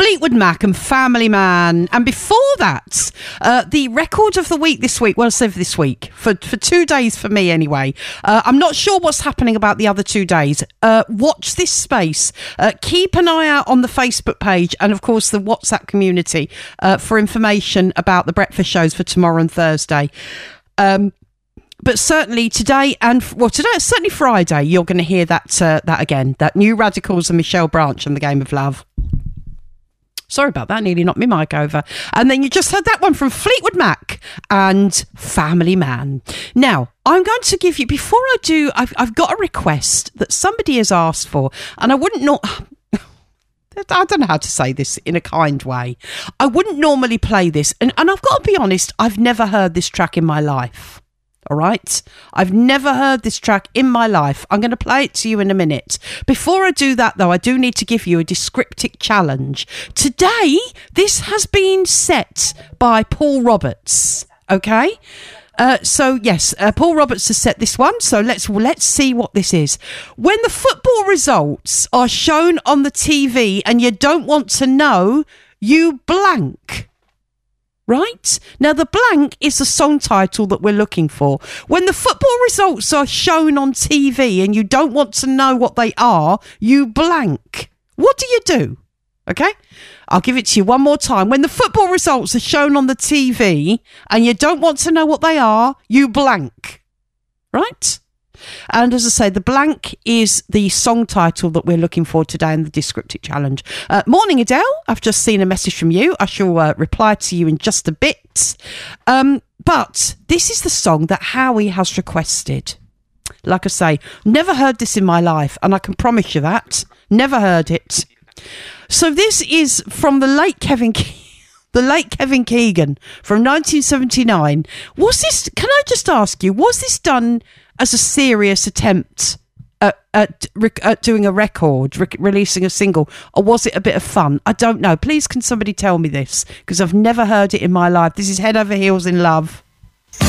Fleetwood Mac and Family Man. And before that, the record of the week this week, well, I'll say for this week, for 2 days for me anyway. I'm not sure what's happening about the other 2 days. Watch this space. Keep an eye out on the Facebook page and, of course, the WhatsApp community for information about the breakfast shows for tomorrow and Thursday. But certainly today certainly Friday, you're going to hear that again, that New Radicals and Michelle Branch and the Game of Love. Sorry about that, nearly knocked my mic over. And then you just heard that one from Fleetwood Mac and Family Man. Now, I'm going to give you, before I do, I've got a request that somebody has asked for, and I wouldn't know... I don't know how to say this in a kind way. I wouldn't normally play this, and I've got to be honest, I've never heard this track in my life. All right? I've never heard this track in my life. I'm going to play it to you in a minute. Before I do that, though, I do need to give you a descriptive challenge. Today, this has been set by Paul Roberts, okay? So, yes, Paul Roberts has set this one. So let's see what this is. When the football results are shown on the TV and you don't want to know, you blank. Right? Now, the blank is the song title that we're looking for. When the football results are shown on TV and you don't want to know what they are, you blank. What do you do? Okay? I'll give it to you one more time. When the football results are shown on the TV and you don't want to know what they are, you blank. Right? And as I say, the blank is the song title that we're looking for today in the descriptive challenge. Morning, Adele. I've just seen a message from you. I shall reply to you in just a bit. But this is the song that Howie has requested. Like I say, never heard this in my life, and I can promise you that. Never heard it. So this is from the late Kevin Keegan from 1979. Was this, can I just ask you, was this done as a serious attempt at doing a record, releasing a single, or was it a bit of fun? I don't know. Please, can somebody tell me this? Because I've never heard it in my life. This is Head Over Heels in Love.